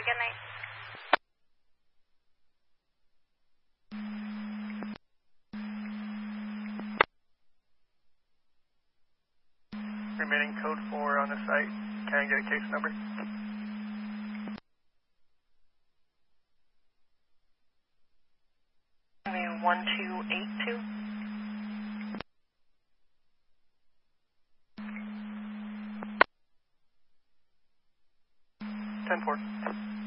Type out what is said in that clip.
a good night. Remaining code 4 on the site. Can I get a case number? Maybe 1282. 10-4.